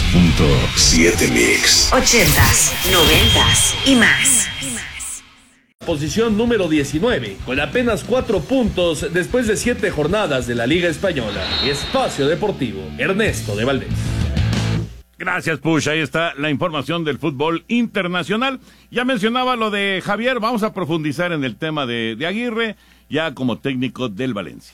98.7 Mix. 80s, 90s y más. Posición número 19, con apenas 4 puntos después de 7 jornadas de la Liga Española. Espacio Deportivo, Ernesto de Valdés. Gracias, Push. Ahí está la información del fútbol internacional. Ya mencionaba lo de Javier. Vamos a profundizar en el tema de Aguirre, ya como técnico del Valencia.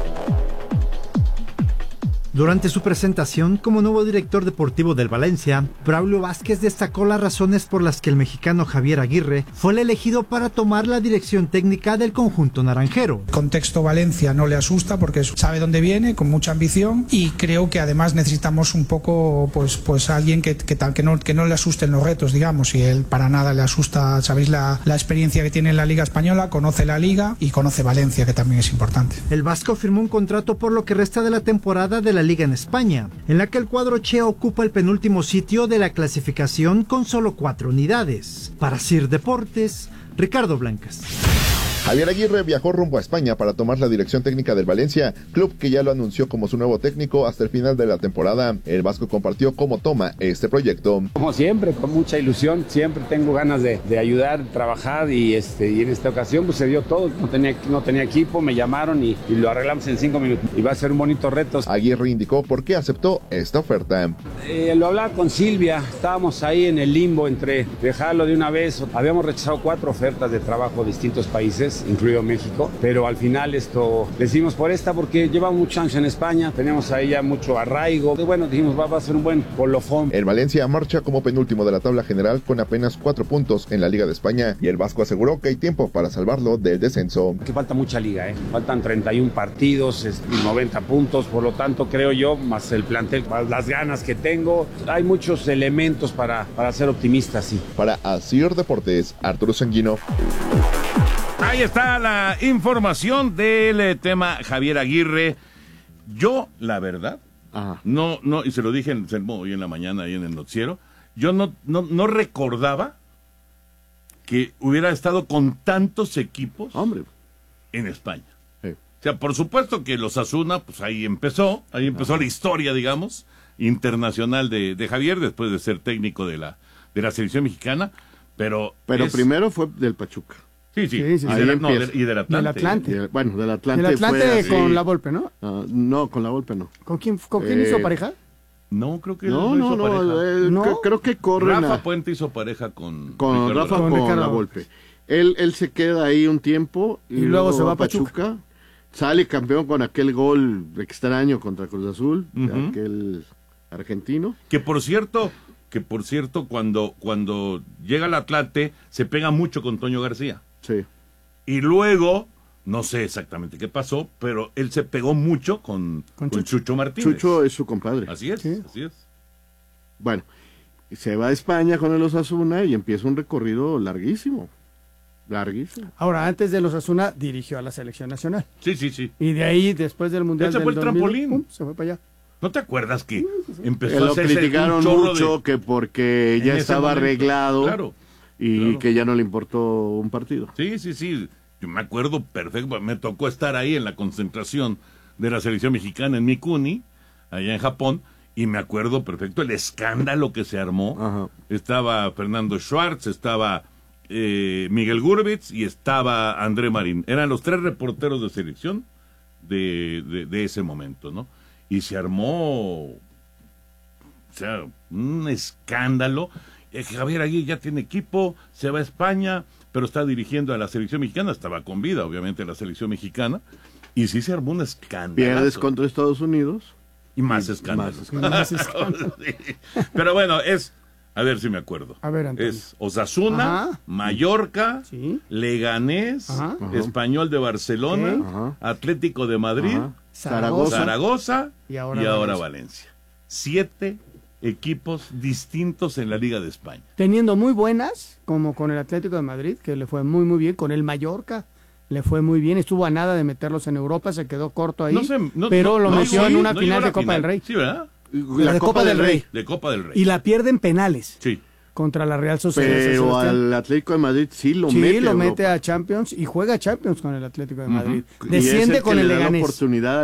Durante su presentación como nuevo director deportivo del Valencia, Braulio Vázquez destacó las razones por las que el mexicano Javier Aguirre fue el elegido para tomar la dirección técnica del conjunto naranjero. El contexto Valencia no le asusta porque sabe dónde viene, con mucha ambición, y creo que además necesitamos un poco pues alguien que no le asusten los retos, digamos, y él para nada le asusta. Sabéis la experiencia que tiene en la Liga Española, conoce la Liga y conoce Valencia, que también es importante. El vasco firmó un contrato por lo que resta de la temporada de la Liga en España, en la que el cuadro Chea ocupa el penúltimo sitio de la clasificación con solo 4 unidades. Para CIR Deportes, Ricardo Blancas. Javier Aguirre viajó rumbo a España para tomar la dirección técnica del Valencia, club que ya lo anunció como su nuevo técnico hasta el final de la temporada. El vasco compartió cómo toma este proyecto. Como siempre, con mucha ilusión, siempre tengo ganas de ayudar, trabajar y en esta ocasión pues se dio todo. No tenía equipo, me llamaron y lo arreglamos en 5 minutos. Y va a ser un bonito reto. Aguirre indicó por qué aceptó esta oferta. Lo hablaba con Silvia, estábamos ahí en el limbo entre dejarlo de una vez. Habíamos rechazado 4 ofertas de trabajo de distintos países, incluido México, pero al final decidimos por esta porque llevamos mucho ancho en España, teníamos ahí ya mucho arraigo, y bueno, dijimos va a ser un buen colofón. El Valencia marcha como penúltimo de la tabla general con apenas 4 puntos en la Liga de España, y el vasco aseguró que hay tiempo para salvarlo del descenso. Que falta mucha liga, faltan 31 partidos y 90 puntos, por lo tanto creo yo, más el plantel, más las ganas que tengo, hay muchos elementos para ser optimistas, sí. Para CIR Deportes, Arturo Sanguino. Ahí está la información del tema Javier Aguirre. Yo, la verdad, no, y se lo dije hoy en la mañana ahí en el noticiero, yo no recordaba que hubiera estado con tantos equipos en España. Sí. O sea, por supuesto que los Osasuna, pues ahí empezó la historia, digamos, internacional de Javier, después de ser técnico de la selección mexicana, pero primero fue del Pachuca. Sí. Y del Atlante. Del Atlante. Del Atlante. Del Atlante con la Volpe, ¿no? No, con la Volpe no. ¿Con quién hizo pareja? No, creo que creo que corren. Rafa Puente hizo pareja con Rafa con la Volpe. Él se queda ahí un tiempo y luego se va a Pachuca. Sale campeón con aquel gol extraño contra Cruz Azul, aquel argentino. Que por cierto, cuando llega al Atlante se pega mucho con Toño García. Sí. Y luego, no sé exactamente qué pasó, pero él se pegó mucho con Chucho Martínez. Chucho es su compadre. Así es. Bueno, se va a España con el Osasuna y empieza un recorrido larguísimo. Ahora, antes del Osasuna dirigió a la selección nacional. Sí. Y de ahí, después del Mundial del 2000, el trampolín. Se fue para allá. ¿No te acuerdas que empezó a hacerse lo criticaron mucho que porque ya estaba arreglado? Claro. Y que ya no le importó un partido. Sí. Yo me acuerdo perfecto, me tocó estar ahí en la concentración de la selección mexicana en Mikuni, allá en Japón, y me acuerdo perfecto el escándalo que se armó. Ajá. Estaba Fernando Schwartz, estaba Miguel Gurbitz y estaba André Marín. Eran los 3 reporteros de selección de ese momento, ¿no? Y se armó, un escándalo. Javier Aguirre ya tiene equipo, se va a España, pero está dirigiendo a la selección mexicana, estaba con vida, obviamente, la selección mexicana, y sí se armó un escándalo. Pierdes contra Estados Unidos. Y más escándalo. Sí. Pero bueno, a ver si me acuerdo. A ver, Antonio. Es Osasuna, Mallorca, Leganés, Español de Barcelona, Atlético de Madrid, Zaragoza y ahora Valencia. 7 equipos distintos en la Liga de España. Teniendo muy buenas, como con el Atlético de Madrid, que le fue muy bien, con el Mallorca le fue muy bien, estuvo a nada de meterlos en Europa, se quedó corto ahí, pero lo metió en una final de Copa del Rey. Sí, ¿verdad? La de Copa del Rey. De Copa del Rey. Y la pierde en penales. Sí. Contra la Real Sociedad. Pero al Atlético de Madrid lo mete a Champions y juega Champions con el Atlético de Madrid. Y Desciende es con el Leganés. Oportunidad